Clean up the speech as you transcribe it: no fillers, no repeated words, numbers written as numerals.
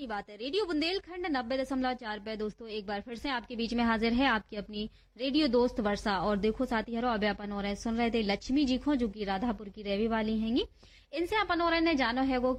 अपनी बात है। रेडियो बुंदेलखंड 90.4 पे दोस्तों एक बार फिर से आपके बीच में हाजिर है आपकी अपनी रेडियो दोस्त वर्षा। और देखो साथी हरो अभी अपन और सुन रहे थे लक्ष्मी जी को, जो कि राधापुर की रहने वाली हैंगी। इनसे अपन और ने जानो है वो